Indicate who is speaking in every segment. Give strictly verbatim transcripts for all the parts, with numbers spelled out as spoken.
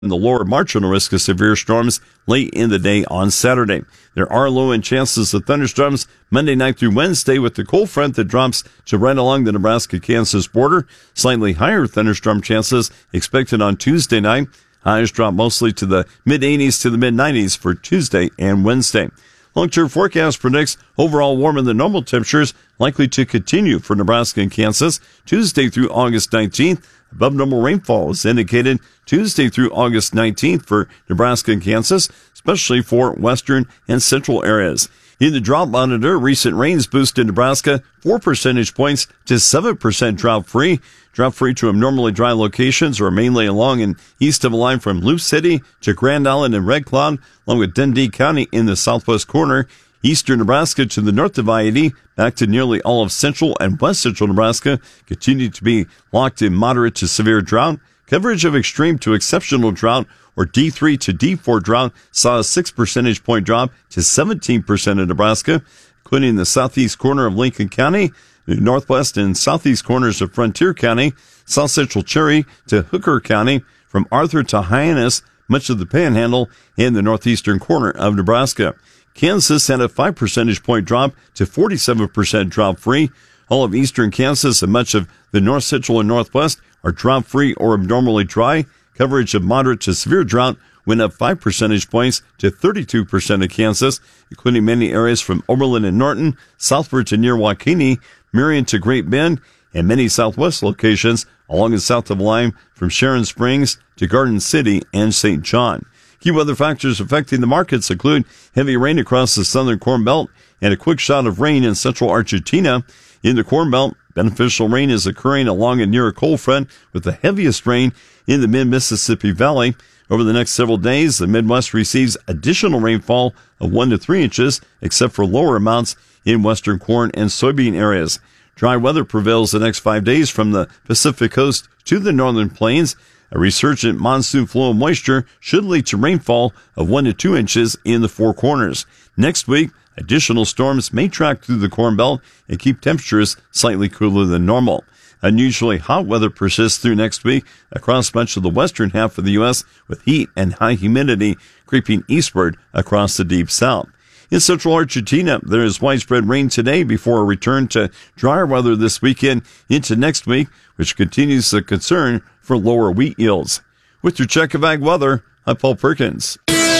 Speaker 1: the lower marginal risk of severe storms late in the day on Saturday. There are low-end chances of thunderstorms Monday night through Wednesday with the cold front that drops to right along the Nebraska-Kansas border. Slightly higher thunderstorm chances expected on Tuesday night. Highs drop mostly to the mid-eighties to the mid-nineties for Tuesday and Wednesday. Long-term forecast predicts overall warmer than normal temperatures likely to continue for Nebraska and Kansas Tuesday through August nineteenth. Above normal rainfall is indicated Tuesday through August nineteenth for Nebraska and Kansas, especially for western and central areas. In the drought monitor, recent rains boosted Nebraska four percentage points to seven percent drought-free. Drought-free to abnormally dry locations are mainly along and east of a line from Loup City to Grand Island and Red Cloud, along with Dundee County in the southwest corner. Eastern Nebraska to the north of I eighty, back to nearly all of central and west central Nebraska, continue to be locked in moderate to severe drought. Coverage of extreme to exceptional drought, or D three to D four drought, saw a six percentage point drop to seventeen percent in Nebraska, including the southeast corner of Lincoln County, the northwest and southeast corners of Frontier County, south central Cherry to Hooker County, from Arthur to Hyannis, much of the Panhandle, and the northeastern corner of Nebraska. Kansas had a five percentage point drop to forty-seven percent drought-free. All of eastern Kansas and much of the north central and northwest are drought-free or abnormally dry. Coverage of moderate to severe drought went up five percentage points to thirty-two percent of Kansas, including many areas from Oberlin and Norton, southward to near Waukene, Marion to Great Bend, and many southwest locations along and south of Lime from Sharon Springs to Garden City and Saint John. Key weather factors affecting the markets include heavy rain across the southern Corn Belt and a quick shot of rain in central Argentina. In the Corn Belt, beneficial rain is occurring along and near a cold front with the heaviest rain in the mid-Mississippi Valley. Over the next several days, the Midwest receives additional rainfall of one to three inches, except for lower amounts in western corn and soybean areas. Dry weather prevails the next five days from the Pacific coast to the northern plains. A resurgent monsoon flow of moisture should lead to rainfall of one to two inches in the Four Corners. Next week, additional storms may track through the Corn Belt and keep temperatures slightly cooler than normal. Unusually hot weather persists through next week across much of the western half of the U S, with heat and high humidity creeping eastward across the deep south. In central Argentina, there is widespread rain today before a return to drier weather this weekend into next week, which continues the concern for lower wheat yields. With your check of ag weather, I'm Paul Perkins.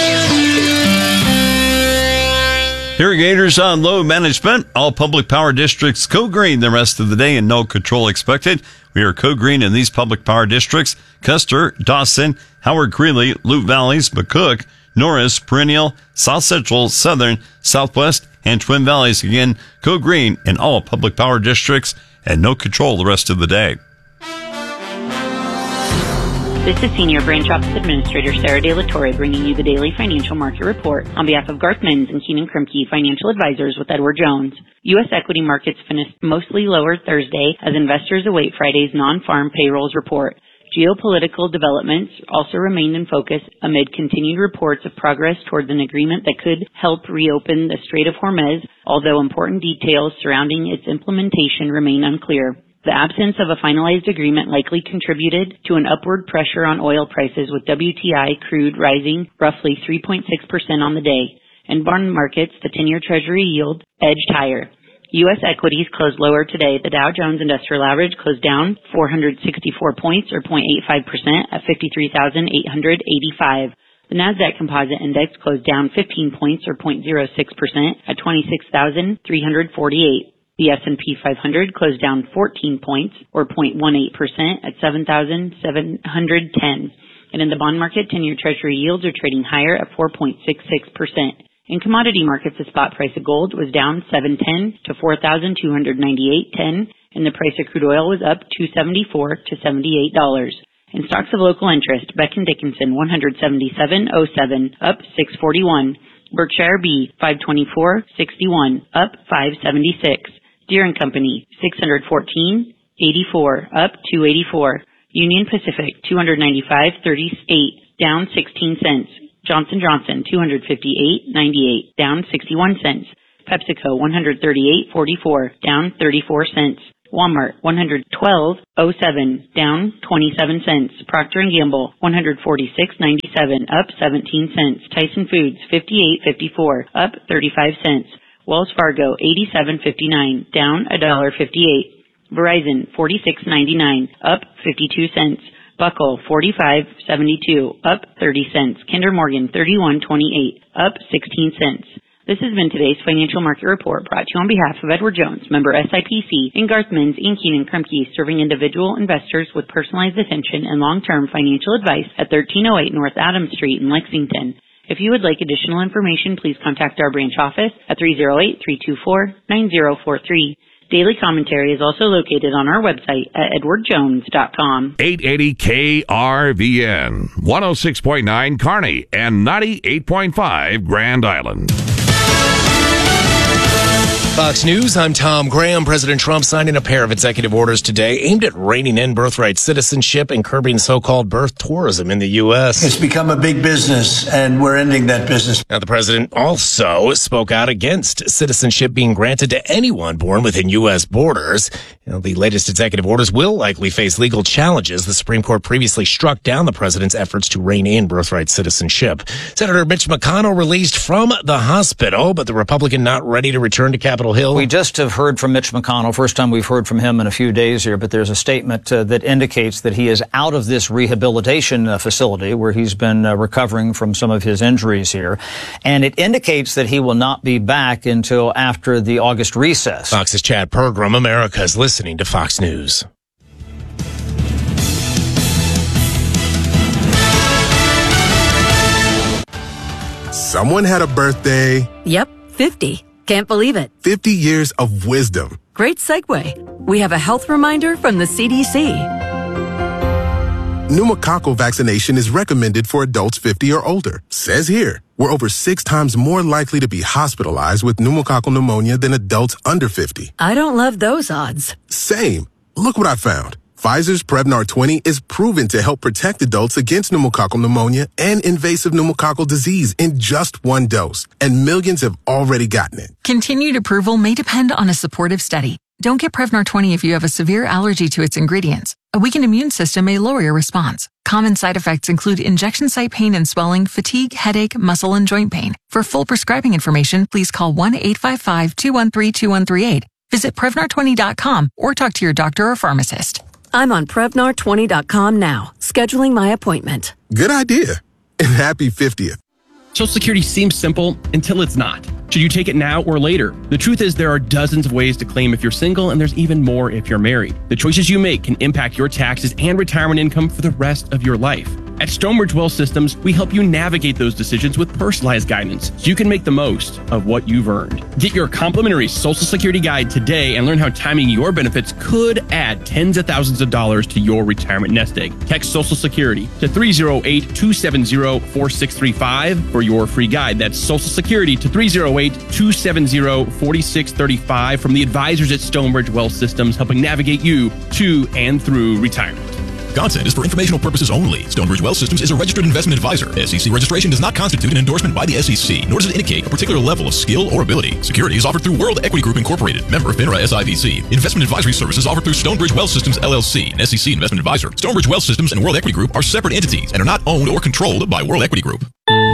Speaker 1: Irrigators on load management. All public power districts code green the rest of the day and no control expected. We are code green in these public power districts: Custer, Dawson, Howard Greeley, Loup Valleys, McCook, Norris, Perennial, South Central, Southern, Southwest, and Twin Valleys. Again, code green in all public power districts and no control the rest of the day.
Speaker 2: This is Senior Branch Office Administrator Sarah De La Torre bringing you the daily financial market report on behalf of Garth Mins and Keenan Krumke Financial Advisors with Edward Jones. U S equity markets finished mostly lower Thursday as investors await Friday's non-farm payrolls report. Geopolitical developments also remained in focus amid continued reports of progress towards an agreement that could help reopen the Strait of Hormuz, although important details surrounding its implementation remain unclear. The absence of a finalized agreement likely contributed to an upward pressure on oil prices, with W T I crude rising roughly three point six percent on the day. In bond markets, the ten-year Treasury yield edged higher. U S equities closed lower today. The Dow Jones Industrial Average closed down four hundred sixty-four points, or zero point eight five percent, at fifty-three thousand eight hundred eighty-five. The Nasdaq Composite Index closed down fifteen points, or zero point zero six percent, at twenty-six thousand three hundred forty-eight. The S and P five hundred closed down fourteen points, or zero point one eight percent, at seven thousand seven hundred ten. And in the bond market, ten-year Treasury yields are trading higher at four point six six percent. In commodity markets, the spot price of gold was down seven ten to four thousand two hundred ninety-eight ten, and the price of crude oil was up two seventy-four to seventy-eight dollars. In stocks of local interest, Becton Dickinson one seventy-seven oh seven, up six forty-one. Berkshire B five twenty-four sixty-one, up five seventy-six. Deere and Company six fourteen eighty-four, up two eighty-four. Union Pacific two ninety-five thirty-eight, down sixteen cents. Johnson Johnson two fifty-eight ninety-eight, down sixty-one cents. PepsiCo one thirty-eight forty-four, down thirty-four cents. Walmart, one twelve oh seven, down twenty-seven cents. Procter and Gamble, one forty-six ninety-seven, up seventeen cents. Tyson Foods, fifty-eight fifty-four, up thirty-five cents. Wells Fargo, eighty-seven fifty-nine, down one dollar fifty-eight. Verizon, forty-six ninety-nine, up fifty-two cents. Buckle, forty-five seventy-two, up thirty cents. Kinder Morgan, thirty-one twenty-eight, up sixteen cents. This has been today's Financial Market Report, brought to you on behalf of Edward Jones, member S I P C, and Garth Mins and Keenan Krumke, serving individual investors with personalized attention and long-term financial advice at thirteen oh eight North Adams Street in Lexington. If you would like additional information, please contact our branch office at three oh eight, three two four, nine oh four three. Daily commentary is also located on our website at edward jones dot com.
Speaker 3: eight eighty K R V N, one oh six point nine Kearney, and ninety-eight point five Grand Island.
Speaker 4: Fox News, I'm Tom Graham. President Trump signing a pair of executive orders today aimed at reining in birthright citizenship and curbing so-called birth tourism in the U S.
Speaker 5: It's become a big business, and we're ending that business.
Speaker 4: Now, the president also spoke out against citizenship being granted to anyone born within U S borders. You know, the latest executive orders will likely face legal challenges. The Supreme Court previously struck down the president's efforts to rein in birthright citizenship. Senator Mitch McConnell released from the hospital, but the Republican not ready to return to Capitol Hill.
Speaker 6: We just have heard from Mitch McConnell. First time we've heard from him in a few days here, but there's a statement uh, that indicates that he is out of this rehabilitation uh, facility where he's been uh, recovering from some of his injuries here. And it indicates that he will not be back until after the August recess.
Speaker 4: Fox's Chad Pergram, America's listening to Fox News.
Speaker 7: Someone had a birthday.
Speaker 8: Yep, fifty. Can't believe it.
Speaker 7: fifty years of wisdom.
Speaker 8: Great segue. We have a health reminder from the C D C.
Speaker 7: Pneumococcal vaccination is recommended for adults fifty or older. Says here, we're over six times more likely to be hospitalized with pneumococcal pneumonia than adults under fifty.
Speaker 8: I don't love those odds.
Speaker 7: Same. Look what I found. Pfizer's Prevnar twenty is proven to help protect adults against pneumococcal pneumonia and invasive pneumococcal disease in just one dose, and millions have already gotten it.
Speaker 9: Continued approval may depend on a supportive study. Don't get Prevnar twenty if you have a severe allergy to its ingredients. A weakened immune system may lower your response. Common side effects include injection site pain and swelling, fatigue, headache, muscle, and joint pain. For full prescribing information, please call one eight five five, two one three, two one three eight. Visit Prevnar twenty dot com or talk to your doctor or pharmacist.
Speaker 8: I'm on Prevnar twenty dot com now, scheduling my appointment.
Speaker 7: Good idea. And happy fiftieth.
Speaker 10: Social Security seems simple until it's not. Should you take it now or later? The truth is there are dozens of ways to claim if you're single, and there's even more if you're married. The choices you make can impact your taxes and retirement income for the rest of your life. At Stonebridge Wealth Systems, we help you navigate those decisions with personalized guidance so you can make the most of what you've earned. Get your complimentary Social Security guide today and learn how timing your benefits could add tens of thousands of dollars to your retirement nest egg. Text Social Security to three oh eight, two seven oh, four six three five for your free guide. That's Social Security to three oh eight, two seven oh, four six three five from the advisors at Stonebridge Wealth Systems, helping navigate you to and through retirement.
Speaker 11: Content is for informational purposes only. Stonebridge Wealth Systems is a registered investment advisor. S E C registration does not constitute an endorsement by the S E C, nor does it indicate a particular level of skill or ability. Securities offered through World Equity Group Incorporated, member FINRA S I V C. Investment advisory services offered through Stonebridge Wealth Systems L L C, an S E C investment advisor. Stonebridge Wealth Systems and World Equity Group are separate entities and are not owned or controlled by World Equity Group.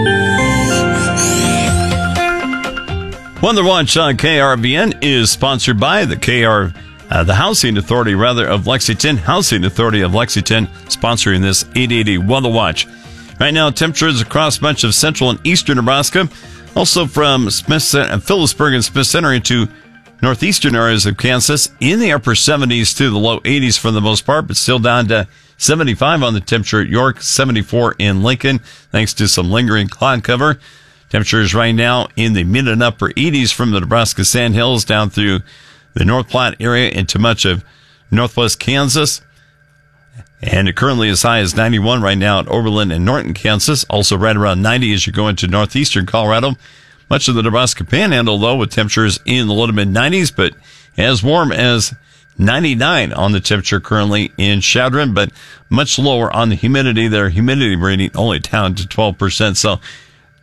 Speaker 1: Weather Watch on K R V N is sponsored by the K R Uh, the Housing Authority, rather, of Lexington. Housing Authority of Lexington sponsoring this eight eighty Weather Watch. Right now, temperatures across much of central and eastern Nebraska. Also from Smith, uh, Phillipsburg and Smith Center into northeastern areas of Kansas in the upper seventies to the low eighties for the most part, but still down to seventy-five on the temperature at York, seventy-four in Lincoln, thanks to some lingering cloud cover. Temperatures right now in the mid and upper eighties from the Nebraska Sandhills down through the North Platte area into much of northwest Kansas. And it currently is high as ninety-one right now at Oberlin and Norton, Kansas. Also right around ninety as you go into northeastern Colorado. Much of the Nebraska Panhandle, though, with temperatures in the low to mid nineties, but as warm as ninety-nine on the temperature currently in Chadron, but much lower on the humidity. Their humidity rating only down to twelve percent. So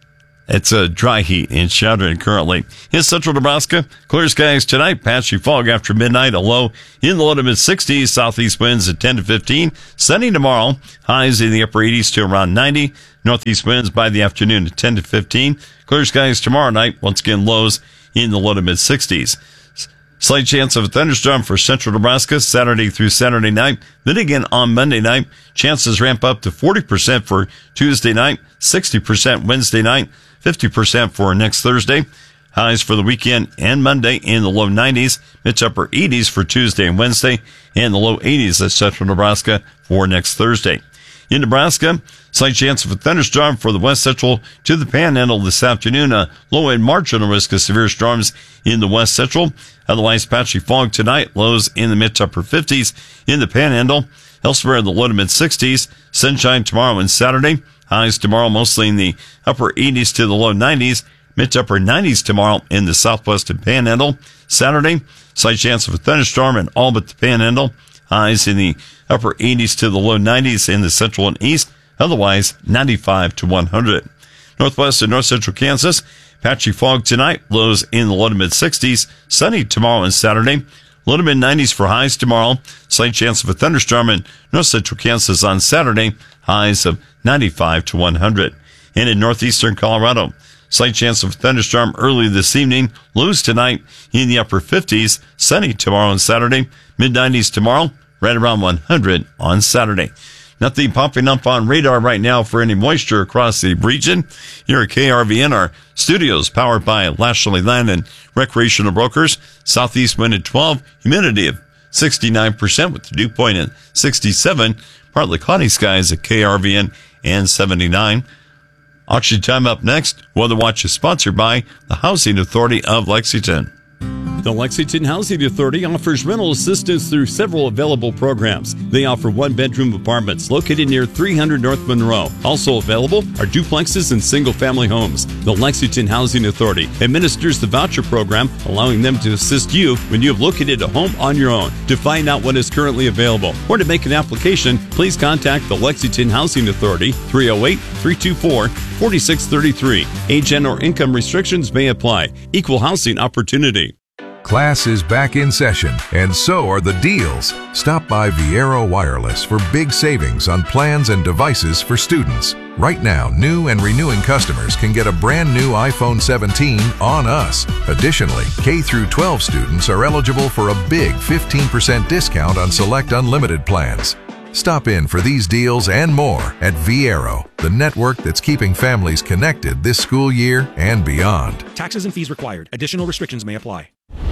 Speaker 1: It's a dry heat in Chadron currently. In central Nebraska, clear skies tonight, patchy fog after midnight, a low in the low to mid sixties, southeast winds at ten to fifteen. Sunny tomorrow, highs in the upper eighties to around ninety. Northeast winds by the afternoon at ten to fifteen. Clear skies tomorrow night, once again lows in the low to mid sixties. Slight chance of a thunderstorm for central Nebraska Saturday through Saturday night. Then again on Monday night, chances ramp up to forty percent for Tuesday night, sixty percent Wednesday night, fifty percent for next Thursday. Highs for the weekend and Monday in the low nineties, mid to upper eighties for Tuesday and Wednesday, and the low eighties at central Nebraska for next Thursday. In Nebraska, slight chance of a thunderstorm for the west central to the panhandle this afternoon. A low and marginal risk of severe storms in the west central. Otherwise, patchy fog tonight. Lows in the mid to upper fifties in the panhandle. Elsewhere in the low to mid sixties. Sunshine tomorrow and Saturday. Highs tomorrow mostly in the upper eighties to the low nineties. Mid to upper nineties tomorrow in the southwest and panhandle. Saturday, slight chance of a thunderstorm in all but the panhandle. Highs in the upper eighties to the low nineties in the central and east. Otherwise, ninety-five to one hundred. Northwest and north central Kansas, patchy fog tonight. Lows in the low to mid sixties. Sunny tomorrow and Saturday. Low to mid nineties for highs tomorrow. Slight chance of a thunderstorm in north central Kansas on Saturday. Highs of ninety-five to one hundred. And in northeastern Colorado, slight chance of a thunderstorm early this evening. Lows tonight in the upper fifties. Sunny tomorrow and Saturday. mid nineties tomorrow. Right around one hundred on Saturday. Nothing popping up on radar right now for any moisture across the region. Here at K R V N, our studios powered by Lashley Land and Recreational Brokers. Southeast wind at twelve, humidity of sixty-nine percent with the dew point at sixty-seven. Partly cloudy skies at K R V N and seventy-nine. Auction time up next. Weather Watch is sponsored by the Housing Authority of Lexington.
Speaker 12: The Lexington Housing Authority offers rental assistance through several available programs. They offer one-bedroom apartments located near three hundred North Monroe. Also available are duplexes and single-family homes. The Lexington Housing Authority administers the voucher program, allowing them to assist you when you have located a home on your own. To find out what is currently available or to make an application, please contact the Lexington Housing Authority, three oh eight, three two four, four six three three. Age and or income restrictions may apply. Equal housing opportunity.
Speaker 13: Class is back in session, and so are the deals. Stop by Viero Wireless for big savings on plans and devices for students. Right now, new and renewing customers can get a brand new iPhone seventeen on us. Additionally, K through twelve students are eligible for a big fifteen percent discount on select unlimited plans. Stop in for these deals and more at Viero, the network that's keeping families connected this school year and beyond.
Speaker 14: Taxes and fees required. Additional restrictions may apply.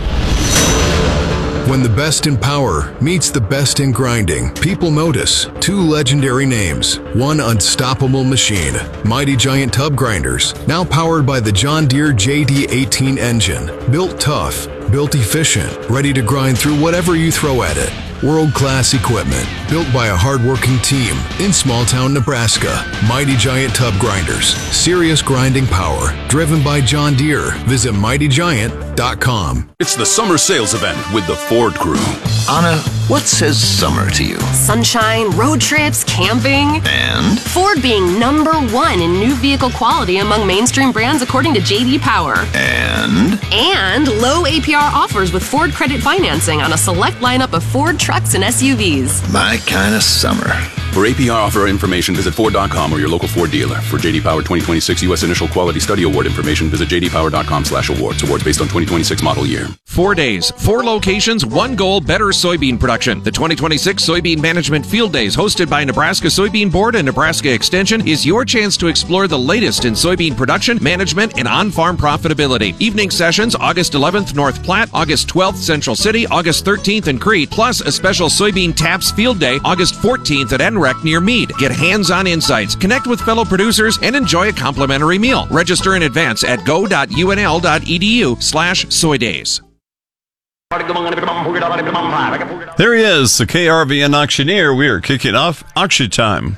Speaker 15: When the best in power meets the best in grinding, people notice two legendary names. One unstoppable machine, Mighty Giant Tub Grinders, now powered by the John Deere J D eighteen engine. Built tough, built efficient, ready to grind through whatever you throw at it. World-class equipment, built by a hard-working team in small-town Nebraska. Mighty Giant Tub Grinders, serious grinding power, driven by John Deere. Visit mighty giant dot com.
Speaker 16: It's the summer sales event with the Ford Crew.
Speaker 17: Anna, what says summer to you?
Speaker 18: Sunshine, road trips, camping.
Speaker 17: And?
Speaker 18: Ford being number one in new vehicle quality among mainstream brands according to J D Power.
Speaker 17: And?
Speaker 18: And low A P R offers with Ford credit financing on a select lineup of Ford trucks and S U Vs.
Speaker 17: My kind of summer.
Speaker 16: For A P R offer information, visit Ford dot com or your local Ford dealer. For J D Power twenty twenty-six U S Initial Quality Study Award information, visit j d power dot com slash awards. Awards based on twenty twenty-six model year.
Speaker 19: Four days, four locations, one goal, better soybean production. The twenty twenty-six Soybean Management Field Days, hosted by Nebraska Soybean Board and Nebraska Extension, is your chance to explore the latest in soybean production, management, and on-farm profitability. Evening sessions, August eleventh, North Platte, August twelfth, Central City, August thirteenth in Crete, plus a special Soybean Taps Field Day, August fourteenth at N R E C near Meade. Get hands-on insights, connect with fellow producers, and enjoy a complimentary meal. Register in advance at go dot u n l dot e d u slash soy days.
Speaker 1: There he is, the K R V N auctioneer. We are kicking off auction time.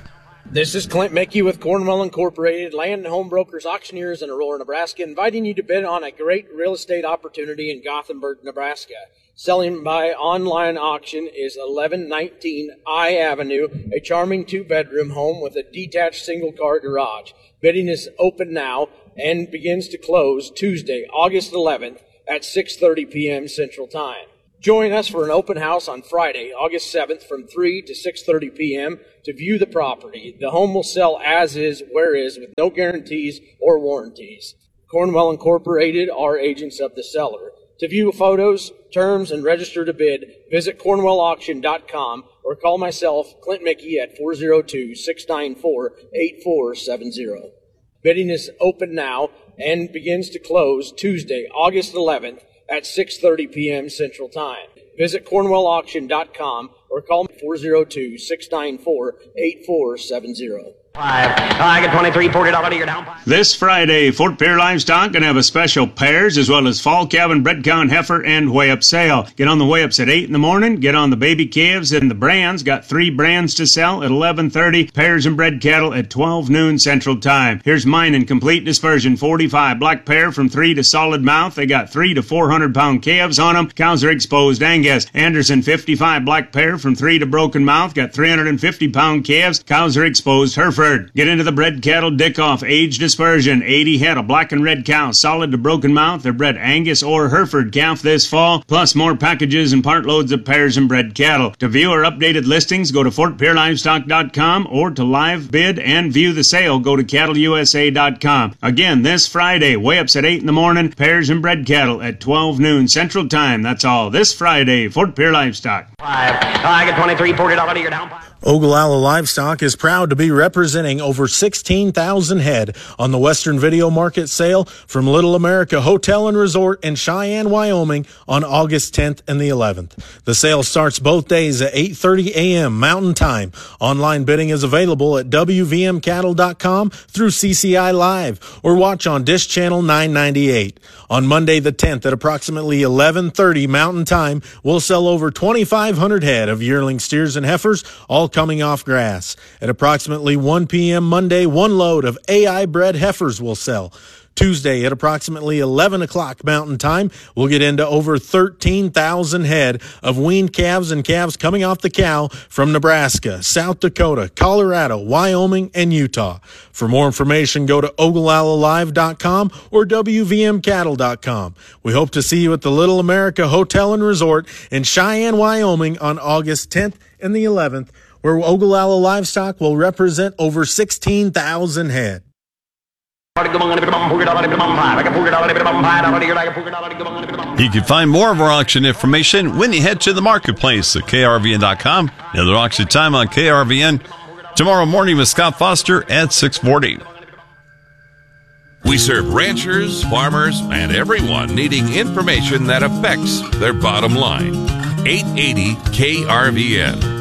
Speaker 20: This is Clint Mickey with Cornwell Incorporated, Land and Home Brokers, Auctioneers in Aurora, Nebraska, inviting you to bid on a great real estate opportunity in Gothenburg, Nebraska. Selling by online auction is eleven nineteen I Avenue, a charming two-bedroom home with a detached single-car garage. Bidding is open now and begins to close Tuesday, August eleventh at six thirty p.m. Central Time. Join us for an open house on Friday, August seventh from three to six thirty p.m. to view the property. The home will sell as is, where is, with no guarantees or warranties. Cornwell Incorporated are agents of the seller. To view photos, terms, and register to bid, visit cornwell auction dot com or call myself, Clint Mickey, at four oh two, six nine four, eight four seven zero. Bidding is open now and begins to close Tuesday, August eleventh at six thirty p.m. Central Time. Visit cornwell auction dot com or call four oh two, six nine four, eight four seven zero.
Speaker 21: Five. I get twenty-three, forty dollars to your down.
Speaker 22: This Friday, Fort Pierre Livestock going to have a special pairs as well as fall calving, bred cow and heifer and weigh up sale. Get on the weigh ups at eight in the morning. Get on the baby calves and the brands. Got three brands to sell at eleven thirty. Pairs and bred cattle at twelve noon Central Time. Here's mine in complete dispersion. forty-five black pair from three to solid mouth. They got three to four hundred pound calves on them. Cows are exposed Angus. Anderson fifty-five black pair from three to broken mouth. Got three hundred fifty pound calves. Cows are exposed Hereford. Get into the bred cattle Dickoff age dispersion. eighty head of black and red cows, solid to broken mouth. They're bred Angus or Hereford calf this fall, plus more packages and part loads of pairs and bred cattle. To view our updated listings, go to fort pierre livestock dot com, or to live bid and view the sale, go to cattle u s a dot com. Again, this Friday, weigh ups at eight in the morning, pairs and bred cattle at twelve noon Central Time. That's all this Friday, Fort Pierre Livestock.
Speaker 21: Five. I get twenty-three, forty dollars to your down.
Speaker 23: Ogallala Livestock is proud to be representing over sixteen thousand head on the Western Video Market sale from Little America Hotel and Resort in Cheyenne, Wyoming on August tenth and the eleventh. The sale starts both days at eight thirty a.m. Mountain Time. Online bidding is available at w v m cattle dot com through C C I Live or watch on Dish Channel nine ninety-eight. On Monday the tenth at approximately eleven thirty Mountain Time, we'll sell over twenty-five hundred head of yearling steers and heifers, all coming off grass. At approximately one p.m. Monday, one load of A I bred heifers will sell. Tuesday at approximately eleven o'clock Mountain Time, we'll get into over thirteen thousand head of weaned calves and calves coming off the cow from Nebraska, South Dakota, Colorado, Wyoming, and Utah. For more information, go to ogallala live dot com or w v m cattle dot com. We hope to see you at the Little America Hotel and Resort in Cheyenne, Wyoming on August tenth and the eleventh, where Ogallala Livestock will represent over sixteen thousand head.
Speaker 1: You can find more of our auction information when you head to the marketplace at k r v n dot com. Another auction time on K R V N tomorrow morning with Scott Foster at six forty.
Speaker 3: We serve ranchers, farmers, and everyone needing information that affects their bottom line. eight eighty K R V N.